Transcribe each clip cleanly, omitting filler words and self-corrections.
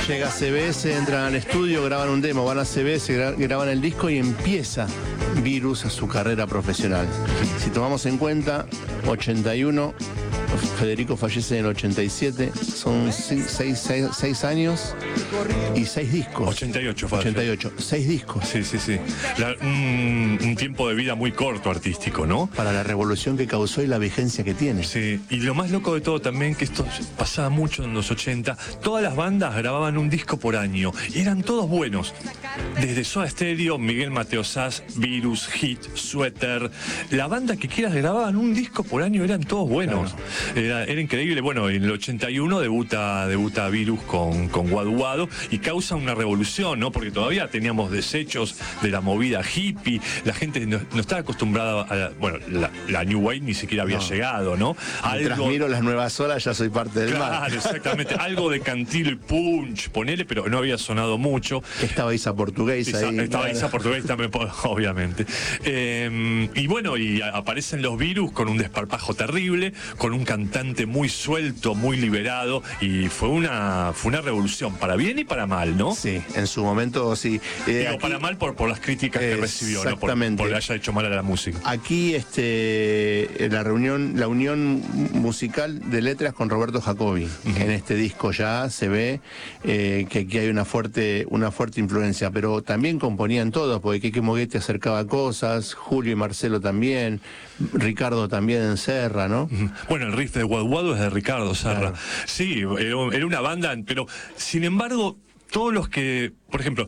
Llega CBS, entran al estudio, graban un demo, van a CBS, graban el disco y empieza Virus a su carrera profesional. Si tomamos en cuenta, 81, Federico fallece en el 87, son 6 años y 6 discos. 88 fue. 88, 6 discos. Sí. Un tiempo de vida muy corto artístico, ¿no? Para la revolución que causó y la vigencia que tiene. Sí, y lo más loco de todo también, que esto pasaba mucho en los 80, todas las bandas grababan un disco por año, y eran todos buenos. Desde Soda Stereo, Miguel Mateo Zas, Virus, Hit, Suéter, la banda que quieras grababan un disco por año, eran todos buenos. Claro. Era increíble. Bueno, en el 81 debuta Virus con Wadu Wadu y causa una revolución, ¿no? Porque todavía teníamos desechos de la movida hippie, la gente no estaba acostumbrada a la New Wave ni siquiera había llegado, ¿no? Mientras miro las nuevas olas ya soy parte del mar. Claro, exactamente. Algo de Cantil y Punch, ponele, pero no había sonado mucho. Estaba Isa Portugués ahí. Estaba Isa Portugués también, obviamente. Y bueno, y aparecen los Virus con un desparpajo terrible, con un cantante muy suelto, muy liberado, y fue una revolución, para bien y para mal, ¿no? Sí, en su momento sí. Digo, aquí, para mal por las críticas que recibió, ¿no? Por le haya hecho mal a la música. Aquí la unión musical de letras con Roberto Jacobi. En este disco ya se ve que aquí hay una fuerte influencia, pero también componían todos, porque Keke Moguete acercaba cosas, Julio y Marcelo también, Ricardo también en Serra, ¿no? Bueno, el riff de Wadu Wadu es de Ricardo Serra. Claro. Sí, era una banda, pero sin embargo, todos los que, por ejemplo,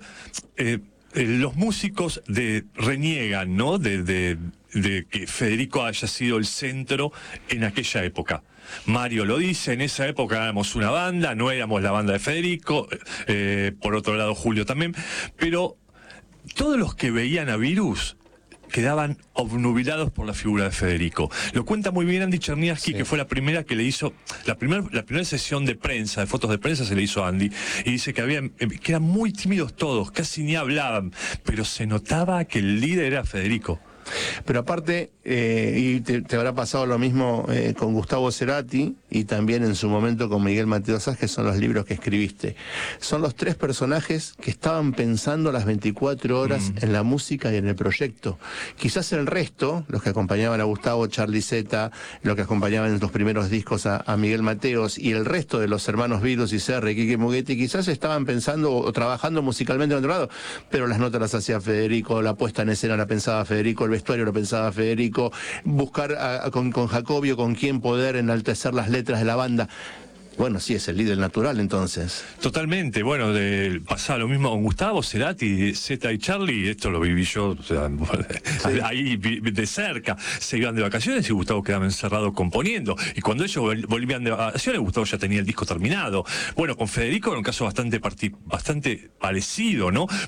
los músicos reniegan, ¿no? De que Federico haya sido el centro en aquella época. Mario lo dice, en esa época éramos una banda, no éramos la banda de Federico, por otro lado Julio también, pero todos los que veían a Virus quedaban obnubilados por la figura de Federico. Lo cuenta muy bien Andy Cherniavsky, sí, que fue la primera que le hizo, la primera sesión de prensa, de fotos de prensa se le hizo a Andy, y dice que eran muy tímidos todos, casi ni hablaban, pero se notaba que el líder era Federico. Pero aparte, y te habrá pasado lo mismo con Gustavo Cerati y también en su momento con Miguel Mateo Zas, que son los libros que escribiste. Son los 3 personajes que estaban pensando las 24 horas en la música y en el proyecto. Quizás el resto, los que acompañaban a Gustavo, Charly Zeta, los que acompañaban en los primeros discos a Miguel Mateos, y el resto de los hermanos Virus y Serra y Keke Moguete, quizás estaban pensando o trabajando musicalmente en otro lado, pero las notas las hacía Federico, la puesta en escena la pensaba Federico, el vestuario lo pensaba Federico, buscar con Jacobio con quién poder enaltecer las letras de la banda. Bueno, sí, es el líder natural, entonces. Totalmente. Bueno, pasaba lo mismo con Gustavo, Cerati, Zeta y Charly. Esto lo viví yo, o sea, sí, ahí de cerca. Se iban de vacaciones y Gustavo quedaba encerrado componiendo. Y cuando ellos volvían de vacaciones, Gustavo ya tenía el disco terminado. Bueno, con Federico era un caso bastante parecido, ¿no?